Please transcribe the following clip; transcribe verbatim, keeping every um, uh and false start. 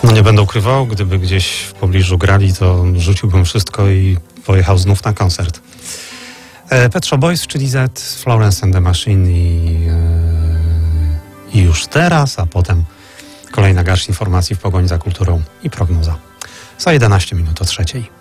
No nie będę ukrywał, gdyby gdzieś w pobliżu grali, to rzuciłbym wszystko i pojechał znów na koncert. Pet Shop Boys, czyli Z, Florence and the Machine i, i już teraz, a potem kolejna garść informacji w pogoni za kulturą i prognoza. Za jedenaście minut o trzeciej.